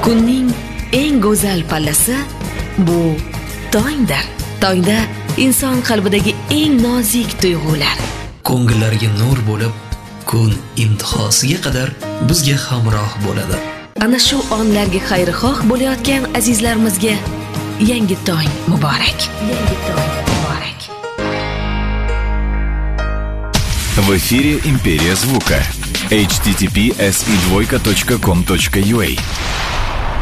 Kunning eng go'zal pallasi bu tongdir. Tongda inson qalbidagi eng nozik tuyg'ular ko'ngillarga nur bo'lib, kun intihosiga qadar bizga hamroh bo'ladi. Ana shu onlarga xayrixoh bo'layotgan azizlarimizga yangi tong muborak. Yangi tong muborak. В эфире «Империя звука». https://com.ua